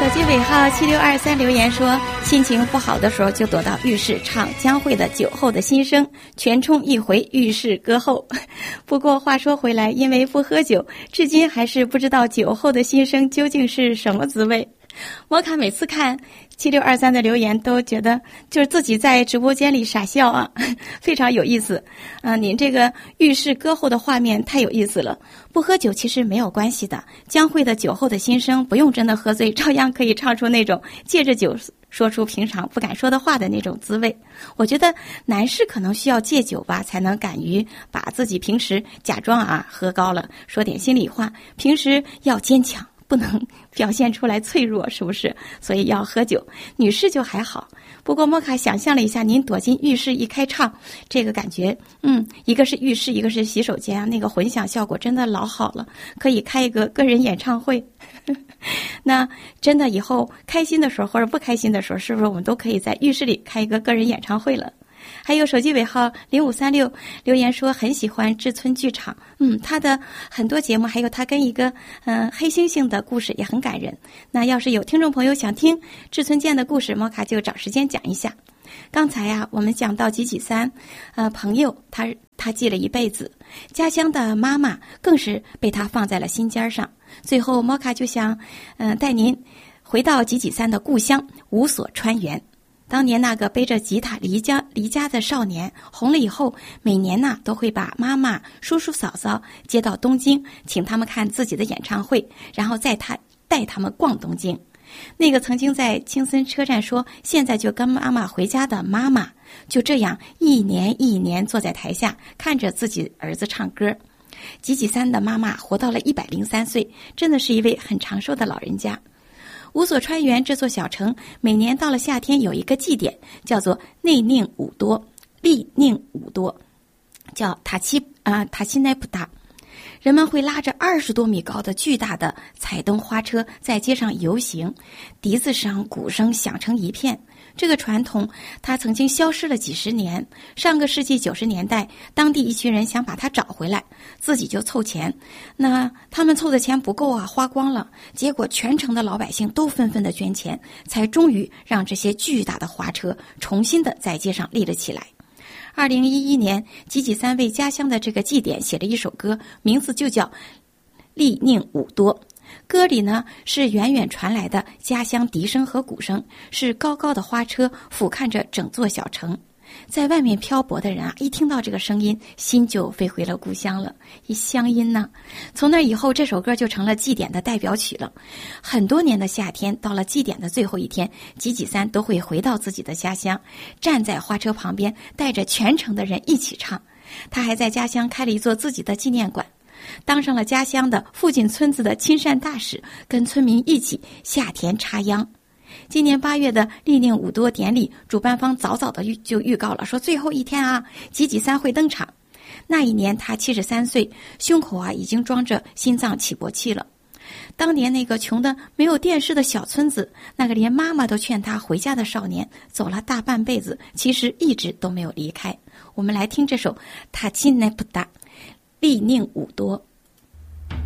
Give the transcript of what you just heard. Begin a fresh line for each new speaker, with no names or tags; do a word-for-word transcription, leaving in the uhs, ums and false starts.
手机尾号七六二三留言说，心情不好的时候就躲到浴室唱江蕙的《酒后的心声》，全冲一回浴室歌后。不过话说回来，因为不喝酒，至今还是不知道酒后的心声究竟是什么滋味。摩卡每次看七六二三的留言都觉得就是自己在直播间里傻笑啊，非常有意思。啊、呃，您这个浴室歌后的画面太有意思了。不喝酒其实没有关系的，江蕙的酒后的心声不用真的喝醉，照样可以唱出那种借着酒说出平常不敢说的话的那种滋味。我觉得男士可能需要戒酒吧，才能敢于把自己平时假装啊喝高了，说点心里话，平时要坚强，不能表现出来脆弱，是不是？所以要喝酒。女士就还好。不过莫卡想象了一下，您躲进浴室一开唱，这个感觉，嗯，一个是浴室，一个是洗手间啊，那个混响效果真的老好了，可以开一个个人演唱会。那真的以后开心的时候或者不开心的时候，是不是我们都可以在浴室里开一个个人演唱会了？还有手机尾号零五三六留言说很喜欢志村剧场，嗯，他的很多节目，还有他跟一个嗯、呃、黑猩猩的故事也很感人。那要是有听众朋友想听志村健的故事，摩卡就找时间讲一下。刚才呀、啊，我们讲到吉吉三，呃，朋友他他记了一辈子，家乡的妈妈更是被他放在了心尖上。最后摩卡就想，嗯、呃，带您回到吉吉三的故乡五所川原。当年那个背着吉他离家离家的少年红了以后，每年呢都会把妈妈、叔叔、嫂嫂接到东京，请他们看自己的演唱会，然后再他带他们逛东京。那个曾经在青森车站说现在就跟妈妈回家的妈妈，就这样一年一年坐在台下看着自己儿子唱歌。吉吉三的妈妈活到了一百零三岁，真的是一位很长寿的老人家。五所川原这座小城每年到了夏天有一个祭典，叫做内宁五多立宁五多，叫塔七啊塔七奈普达。人们会拉着二十多米高的巨大的彩灯花车在街上游行，笛子声、鼓声响成一片。这个传统它曾经消失了几十年，上个世纪九十年代，当地一群人想把它找回来，自己就凑钱。那他们凑的钱不够啊，花光了。结果全城的老百姓都纷纷的捐钱，才终于让这些巨大的花车重新的在街上立了起来。二零一一年，吉吉三为家乡的这个祭典写了一首歌，名字就叫《立宁五多》。歌里呢是远远传来的家乡笛声和鼓声，是高高的花车俯瞰着整座小城。在外面漂泊的人啊，一听到这个声音，心就飞回了故乡了，一乡音呢。从那以后，这首歌就成了祭典的代表曲了。很多年的夏天，到了祭典的最后一天，吉吉三都会回到自己的家乡，站在花车旁边，带着全城的人一起唱。他还在家乡开了一座自己的纪念馆，当上了家乡的附近村子的亲善大使，跟村民一起下田插秧。今年八月的立宁五多典礼，主办方早早的就预告了，说最后一天啊，吉吉三会登场。那一年他七十三岁，胸口啊已经装着心脏起搏器了。当年那个穷的没有电视的小村子，那个连妈妈都劝他回家的少年，走了大半辈子，其实一直都没有离开。我们来听这首塔钦奈普达立宁五多。